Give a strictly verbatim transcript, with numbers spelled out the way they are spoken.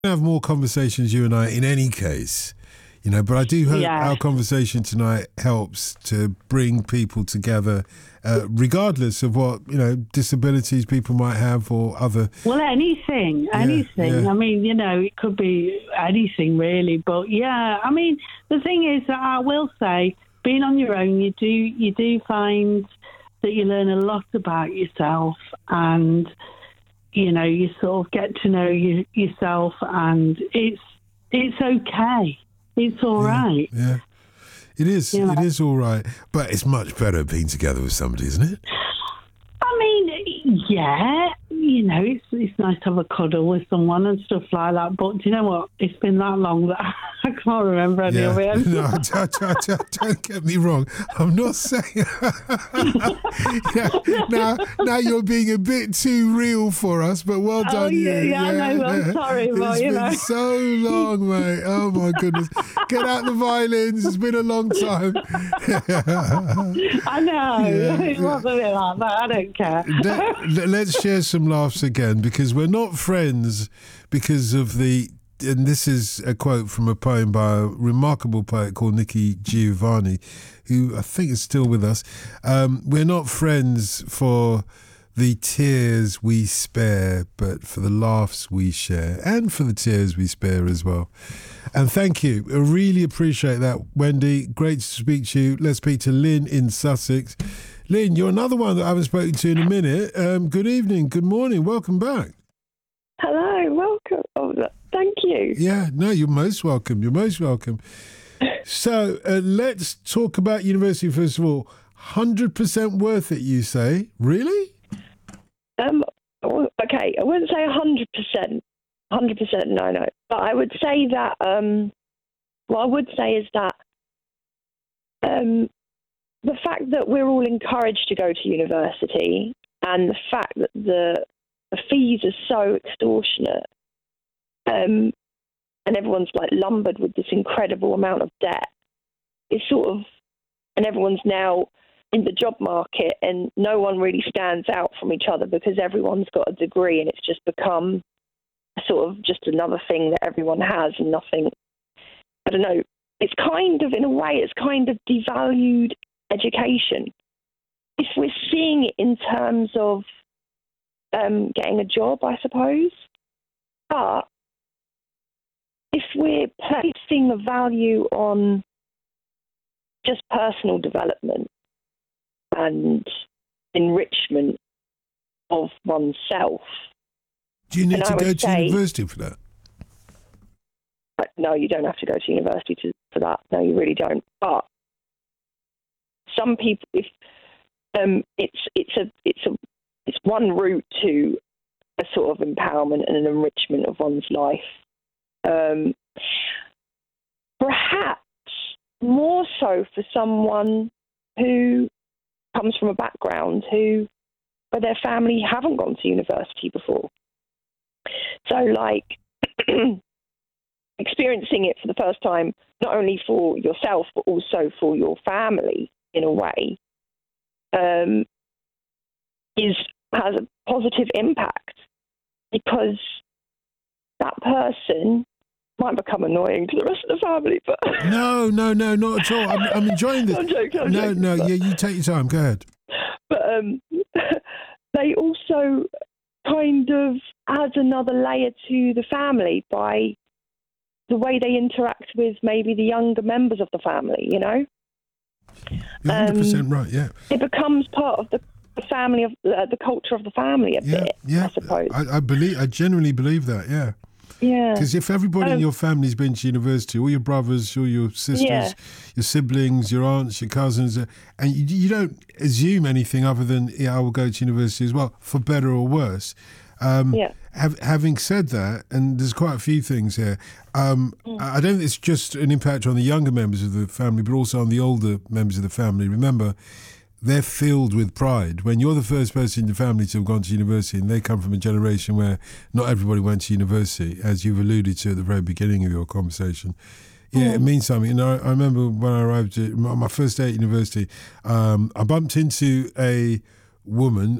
have more conversations, you and I, in any case, you know, but I do hope yeah. our conversation tonight helps to bring people together, uh, regardless of what, you know, disabilities people might have or other. Well, anything, Yeah, anything. yeah. I mean, you know, it could be anything really, but yeah, I mean, the thing is that I will say, being on your own, you do, you do find that you learn a lot about yourself, and you know, you sort of get to know you, yourself, and it's it's okay. It's all yeah, right. Yeah, it is. You know? It is all right, but it's much better being together with somebody, isn't it? I mean, yeah, you know, it's it's nice to have a cuddle with someone and stuff like that. But do you know what? It's been that long that I can't remember any Yeah. of it. No, don't, don't, don't, don't get me wrong. I'm not saying. yeah. Now, now you're being a bit too real for us, but well Oh, done, yeah, you. yeah, I know, I'm sorry, It's but, you been know. so long, mate. Oh my goodness. Get out the violins. It's been a long time. I know. Yeah. It was a bit like that. I don't care. Let, let's share some laughs again, because we're not friends because of the, and this is a quote from a poem by a remarkable poet called Nikki Giovanni, who I think is still with us. Um, we're not friends for the tears we spare, but for the laughs we share, and for the tears we spare as well. And thank you. I really appreciate that, Wendy. Great to speak to you. Let's speak to Lynn in Sussex. Lynn, you're another one that I haven't spoken to in a minute. Um, good evening, good morning, welcome back. Hello, welcome. Oh, thank you. Yeah, no, you're most welcome. You're most welcome. So uh, let's talk about university first of all. one hundred percent worth it, you say? Really? Um. well, Okay, I wouldn't say one hundred percent. one hundred percent, no, no. But I would say that, um, what I would say is that um, the fact that we're all encouraged to go to university, and the fact that the, the fees are so extortionate, um, and everyone's like lumbered with this incredible amount of debt, it's sort of, and everyone's now in the job market, and no one really stands out from each other because everyone's got a degree, and it's just become sort of just another thing that everyone has, and nothing, I don't know, it's kind of, in a way, it's kind of devalued education. If we're seeing it in terms of um, getting a job, I suppose, but if we're placing a value on just personal development and enrichment of oneself. Do you need And to I go would to say- university for that? No, you don't have to go to university to, for that. No, you really don't. But some people, if um, it's it's a it's a it's one route to a sort of empowerment and an enrichment of one's life. Um, perhaps more so for someone who comes from a background who where their family haven't gone to university before. So, like, experiencing it for the first time, not only for yourself, but also for your family, in a way, um, is has a positive impact, because that person might become annoying to the rest of the family. But No, no, no, not at all. I'm, I'm enjoying this. I'm joking, I'm no, joking, no, but- yeah, you take your time. Go ahead. But um, they also kind of add another layer to the family by the way they interact with maybe the younger members of the family, you know? You're one hundred percent Um, right, yeah. It becomes part of the, the family, of uh, the culture of the family a Yeah, bit, yeah. I suppose. I, I believe, I genuinely believe that, yeah. yeah. Because if everybody in Um, your family's been to university, all your brothers, all your sisters, Yeah. your siblings, your aunts, your cousins, uh, and you, you don't assume anything other than, yeah, I will go to university as well, for better or worse. Um, Yeah. have, having said that, and there's quite a few things here, um, I I don't think it's just an impact on the younger members of the family, but also on the older members of the family. Remember, they're filled with pride. When you're the first person in the family to have gone to university, and they come from a generation where not everybody went to university, as you've alluded to at the very beginning of your conversation, yeah, it means something. And I, I remember when I arrived at my my first day at university, um, I bumped into a woman